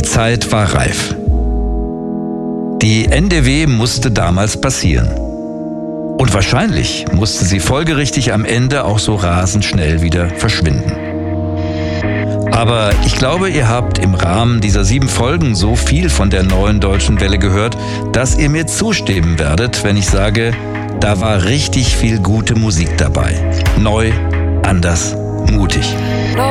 Zeit war reif. Die NDW musste damals passieren. Und wahrscheinlich musste sie folgerichtig am Ende auch so rasend schnell wieder verschwinden. Aber ich glaube, ihr habt im Rahmen dieser 7 Folgen so viel von der Neuen Deutschen Welle gehört, dass ihr mir zustimmen werdet, wenn ich sage, da war richtig viel gute Musik dabei. Neu, anders, mutig.